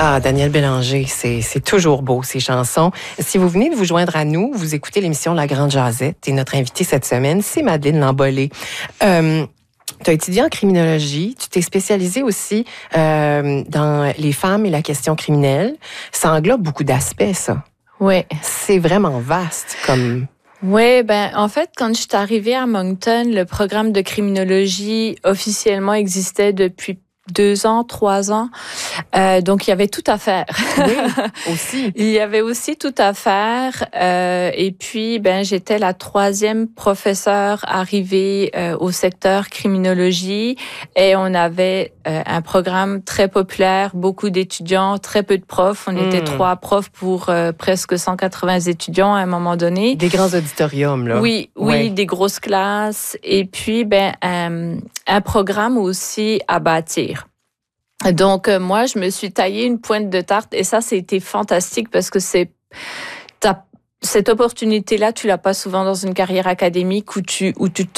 Ah, Daniel Bélanger, c'est toujours beau, ces chansons. Si vous venez de vous joindre à nous, vous écoutez l'émission La Grande Jazette et notre invitée cette semaine, c'est Madeleine Lambolé. Tu as étudié en criminologie, tu t'es spécialisée aussi dans les femmes et la question criminelle. Ça englobe beaucoup d'aspects, ça. Oui. C'est vraiment vaste comme... Oui, en fait, quand je suis arrivée à Moncton, le programme de criminologie officiellement existait depuis 2 ans, 3 ans. Donc, il y avait tout à faire. Oui, aussi. Il y avait aussi tout à faire. Et puis, j'étais la 3e professeure arrivée au secteur criminologie. Et on avait un programme très populaire, beaucoup d'étudiants, très peu de profs. On était 3 profs pour presque 180 étudiants à un moment donné. Des grands auditoriums, là. Oui, des grosses classes. Et puis, un programme aussi à bâtir. Donc, moi, je me suis taillé une pointe de tarte et ça, c'était fantastique parce que cette opportunité-là, tu l'as pas souvent dans une carrière académique où tu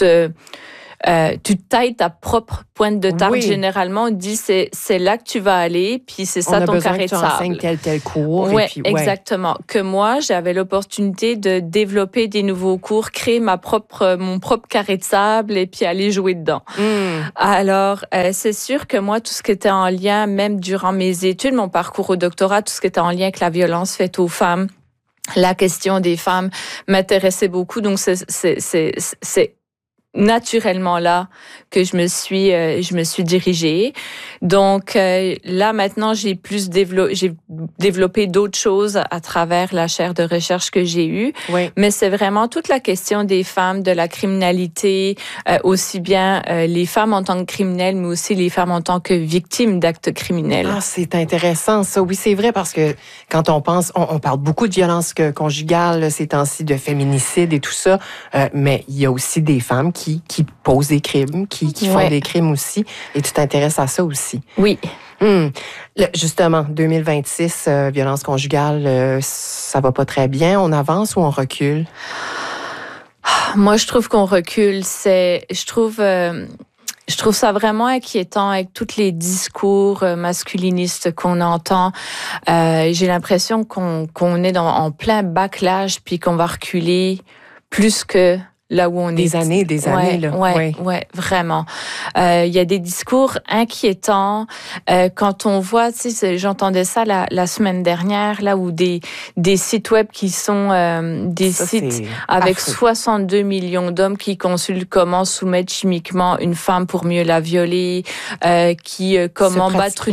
tailles ta propre pointe de tarte. Oui. Généralement, on dit c'est là que tu vas aller, puis c'est ça ton carré de sable. On a besoin que tu enseignes tel cours. Oui, et puis, exactement. Que moi, j'avais l'opportunité de développer des nouveaux cours, créer mon propre carré de sable et puis aller jouer dedans. Alors, c'est sûr que moi, tout ce qui était en lien, même durant mes études, mon parcours au doctorat, tout ce qui était en lien avec la violence faite aux femmes, la question des femmes m'intéressait beaucoup. Donc, c'est naturellement là que je me suis dirigée. Donc là maintenant j'ai développé d'autres choses à travers la chaire de recherche que j'ai eue. Oui. Mais c'est vraiment toute la question des femmes, de la criminalité, aussi bien les femmes en tant que criminelles, mais aussi les femmes en tant que victimes d'actes criminels. Ah, c'est intéressant ça. Oui, c'est vrai parce que quand on pense, on parle beaucoup de violence conjugale ces temps-ci, de féminicide et tout ça, mais il y a aussi des femmes qui posent des crimes, qui font des crimes aussi. Et tu t'intéresses à ça aussi. Oui. Justement, 2026, violence conjugale, ça va pas très bien. On avance ou on recule? Moi, je trouve qu'on recule. Je trouve ça vraiment inquiétant avec tous les discours masculinistes qu'on entend. J'ai l'impression qu'on est en plein backlash puis qu'on va reculer plus que là où on est. Des années, là. Ouais, vraiment. Il y a des discours inquiétants. Quand on voit, tu sais, j'entendais ça la semaine dernière, là où des sites web qui sont sites avec 62 millions d'hommes qui consultent comment soumettre chimiquement une femme pour mieux la violer, comment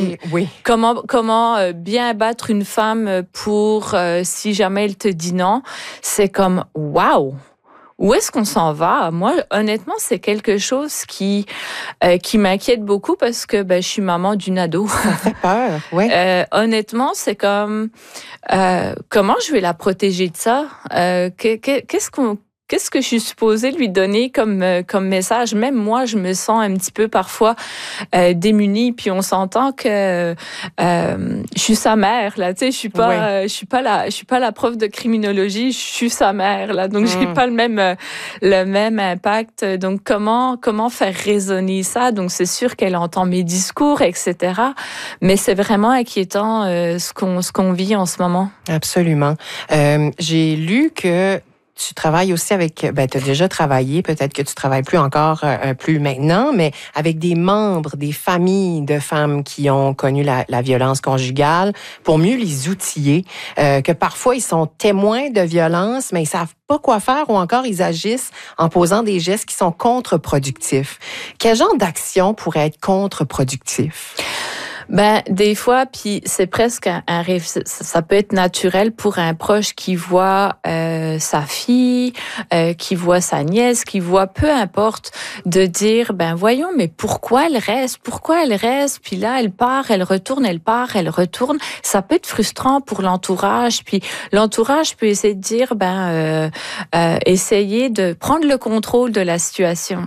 bien battre une femme pour si jamais elle te dit non. C'est comme waouh. Où est-ce qu'on s'en va? Moi, honnêtement, c'est quelque chose qui m'inquiète beaucoup parce que je suis maman d'une ado. Ça fait peur, oui. Honnêtement, c'est comme comment je vais la protéger de ça? Qu'est-ce que je suis supposée lui donner comme message? Même moi, je me sens un petit peu parfois démunie. Puis on s'entend que je suis sa mère là. Tu sais, je suis pas la prof de criminologie. Je suis sa mère là. Donc j'ai pas le même impact. Donc comment faire résonner ça? Donc c'est sûr qu'elle entend mes discours, etc. Mais c'est vraiment inquiétant ce qu'on vit en ce moment. Absolument. J'ai lu que tu travailles aussi avec, tu as déjà travaillé, peut-être que tu travailles plus encore, plus maintenant, mais avec des membres, des familles de femmes qui ont connu la violence conjugale pour mieux les outiller, que parfois ils sont témoins de violence, mais ils savent pas quoi faire ou encore ils agissent en posant des gestes qui sont contre-productifs. Quel genre d'action pourrait être contre-productif? Des fois, puis c'est presque un rêve. Ça peut être naturel pour un proche qui voit sa fille, qui voit sa nièce, qui voit peu importe, de dire voyons, mais pourquoi elle reste? Puis là, elle part, elle retourne, elle part, elle retourne. Ça peut être frustrant pour l'entourage. Puis l'entourage peut essayer de dire essayer de prendre le contrôle de la situation.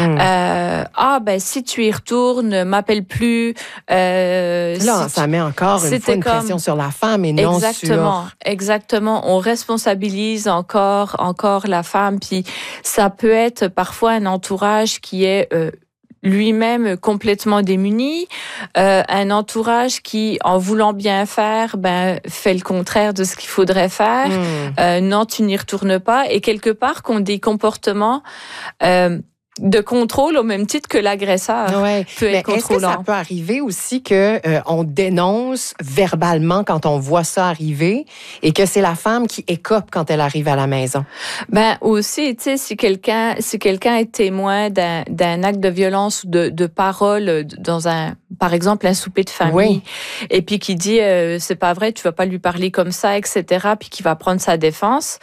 Si tu y retournes, m'appelle plus. Là, ça met encore une fois une pression sur la femme et non sur... Exactement. On responsabilise encore la femme. Puis ça peut être parfois un entourage qui est lui-même complètement démuni, un entourage qui, en voulant bien faire, fait le contraire de ce qu'il faudrait faire. Non, tu n'y retournes pas. Et quelque part, qu'on des comportements de contrôle au même titre que l'agresseur peut être contrôlant. Est-ce que ça peut arriver aussi que on dénonce verbalement quand on voit ça arriver et que c'est la femme qui écope quand elle arrive à la maison? Aussi, tu sais, si quelqu'un est témoin d'un acte de violence ou de parole dans par exemple, un souper de famille, et puis qui dit c'est pas vrai, tu vas pas lui parler comme ça, etc., puis qui va prendre sa défense,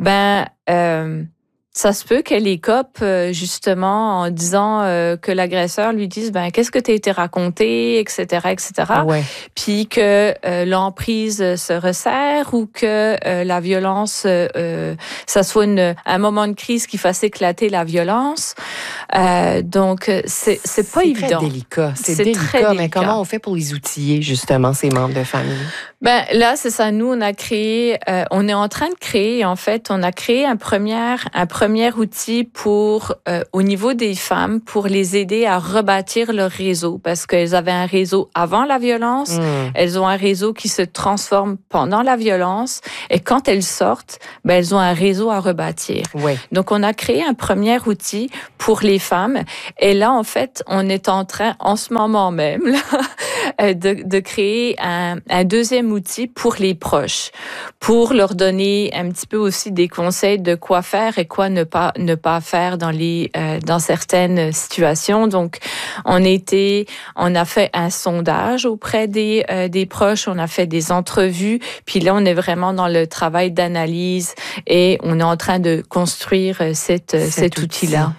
ça se peut qu'elle écope justement en disant que l'agresseur lui dise qu'est-ce que t'as été raconté, etc., etc. Puis que l'emprise se resserre ou que la violence, ça soit un moment de crise qui fasse éclater la violence. Donc c'est pas évident. C'est très délicat. C'est délicat, très délicat. Mais comment on fait pour les outiller justement ces membres de famille? Là c'est ça. Nous on a créé, on est en train de créer. En fait, on a créé un premier outil pour, au niveau des femmes, pour les aider à rebâtir leur réseau, parce qu'elles avaient un réseau avant la violence, elles ont un réseau qui se transforme pendant la violence, et quand elles sortent, elles ont un réseau à rebâtir. Donc, on a créé un premier outil pour les femmes, et là, en fait, on est en train, en ce moment même, là, de créer un deuxième outil pour les proches, pour leur donner un petit peu aussi des conseils de quoi faire et quoi ne pas faire dans certaines situations. Donc, on a fait un sondage auprès des proches, on a fait des entrevues, puis là, on est vraiment dans le travail d'analyse et on est en train de construire cet outil-là.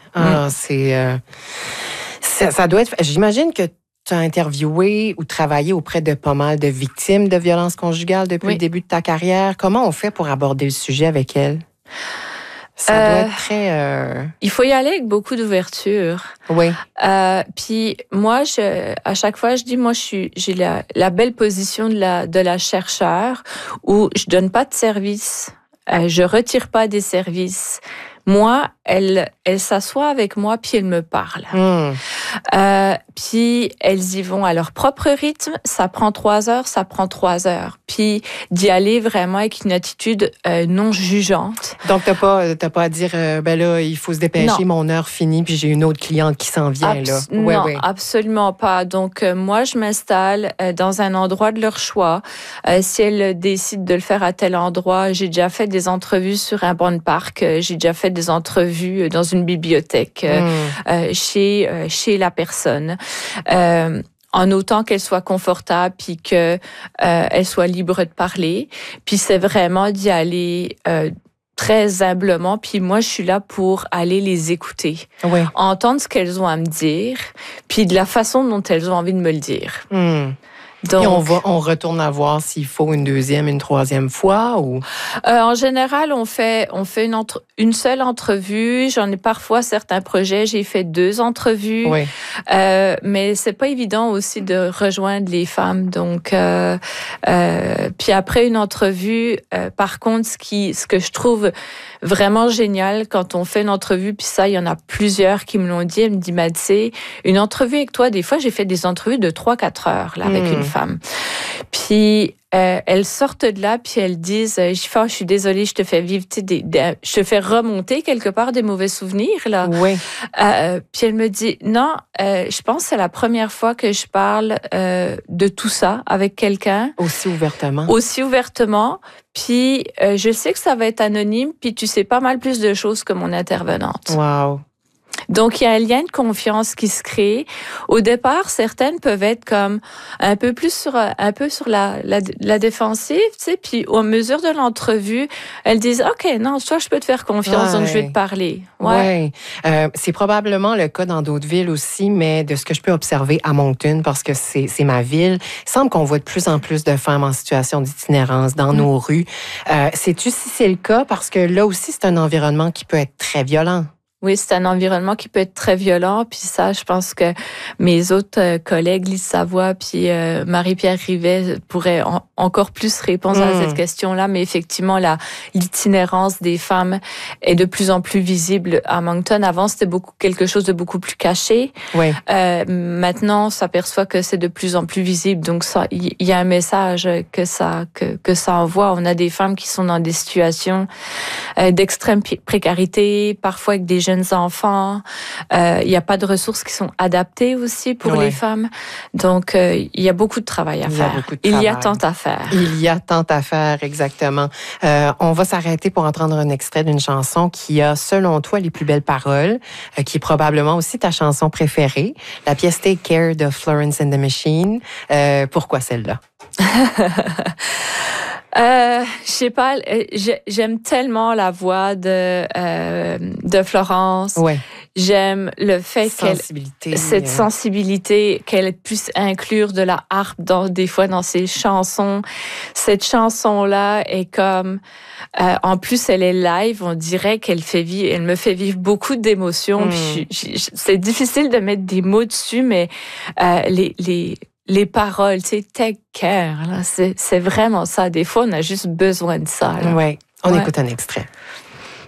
Ça doit être... J'imagine que tu as interviewé ou travaillé auprès de pas mal de victimes de violences conjugales depuis le début de ta carrière. Comment on fait pour aborder le sujet avec elles? Ça doit être très... Il faut y aller avec beaucoup d'ouverture. Puis moi, à chaque fois, je dis, moi, j'ai la belle position de la chercheure où je donne pas de service, je retire pas des services. Moi, elle s'assoit avec moi, puis elle me parle. Puis elles y vont à leur propre rythme. Ça prend 3 heures, ça prend 3 heures. Puis d'y aller vraiment avec une attitude non jugeante. Donc t'as pas à dire là il faut se dépêcher, mon heure finie, puis j'ai une autre cliente qui s'en vient là. Non, absolument pas. Donc moi je m'installe dans un endroit de leur choix. Si elles décident de le faire à tel endroit, j'ai déjà fait des entrevues sur un banc de parc. J'ai déjà fait des entrevues dans une bibliothèque chez la personne. En autant qu'elle soit confortable puis que elle soit libre de parler. Puis c'est vraiment d'y aller très humblement. Puis moi, je suis là pour aller les écouter, entendre ce qu'elles ont à me dire, puis de la façon dont elles ont envie de me le dire. Donc, et on retourne à voir s'il faut une deuxième, une troisième fois ou? En général, on fait une seule entrevue. J'en ai parfois certains projets, j'ai fait 2 entrevues. Mais c'est pas évident aussi de rejoindre les femmes. Donc, puis après une entrevue, par contre, ce que je trouve vraiment génial quand on fait une entrevue, puis ça, il y en a plusieurs qui me l'ont dit. Elle me dit, tu sais, une entrevue avec toi, des fois, j'ai fait des entrevues de 3-4 heures là, avec une femme. Puis elles sortent de là, puis elles disent, je suis désolée, je te fais vivre, je te fais remonter quelque part des mauvais souvenirs là. Puis elle me dit, non, je pense que c'est la première fois que je parle de tout ça avec quelqu'un. Aussi ouvertement. Puis je sais que ça va être anonyme, puis tu sais pas mal plus de choses que mon intervenante. Wow. Donc, il y a un lien de confiance qui se crée. Au départ, certaines peuvent être comme un peu sur la défensive, tu sais, puis au mesure de l'entrevue, elles disent, OK, non, toi, je peux te faire confiance, donc je vais te parler. C'est probablement le cas dans d'autres villes aussi, mais de ce que je peux observer à Moncton, parce que c'est ma ville, il semble qu'on voit de plus en plus de femmes en situation d'itinérance dans nos rues. Sais-tu si c'est le cas? Parce que là aussi, c'est un environnement qui peut être très violent. Oui, c'est un environnement qui peut être très violent. Puis ça, je pense que mes autres collègues, Lise Savoie puis Marie-Pierre Rivet, pourraient encore plus répondre à cette question-là. Mais effectivement, l'itinérance des femmes est de plus en plus visible à Moncton. Avant, c'était quelque chose de beaucoup plus caché. Oui. Maintenant, on s'aperçoit que c'est de plus en plus visible. Donc, ça, il y a un message que ça envoie. On a des femmes qui sont dans des situations d'extrême précarité, parfois avec des jeunes enfants. Il n'y a pas de ressources qui sont adaptées aussi pour les femmes. Donc, il y a beaucoup de travail à faire. Il y a tant à faire. Il y a tant à faire, exactement. On va s'arrêter pour entendre un extrait d'une chanson qui a, selon toi, les plus belles paroles, qui est probablement aussi ta chanson préférée, la pièce Take Care de Florence and the Machine. Pourquoi celle-là? Je sais pas, j'aime tellement la voix de Florence. Ouais. J'aime le fait cette sensibilité qu'elle puisse inclure de la harpe des fois dans ses chansons. Cette chanson-là est comme, en plus elle est live, on dirait elle me fait vivre beaucoup d'émotions. Puis c'est difficile de mettre des mots dessus, mais les paroles, tu sais, take care, là, c'est vraiment ça. Des fois, on a juste besoin de ça. Oui, on écoute un extrait.